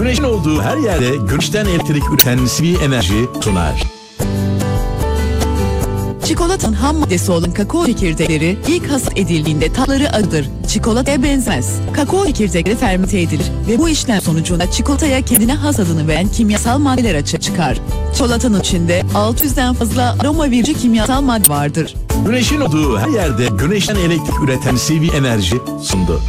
Güneşin olduğu her yerde güneşten elektrik üreten CV Enerji sunar. Çikolatanın ham maddesi olan kakao çekirdekleri ilk hasat edildiğinde tatları acıdır. Çikolataya benzemez. Kakao çekirdekleri fermente edilir ve bu işlem sonucunda çikolataya kendine has adını veren kimyasal maddeler açığa çıkar. Çikolatanın içinde 600'den fazla aroma verici kimyasal madde vardır. Güneşin olduğu her yerde güneşten elektrik üreten CV Enerji sundu.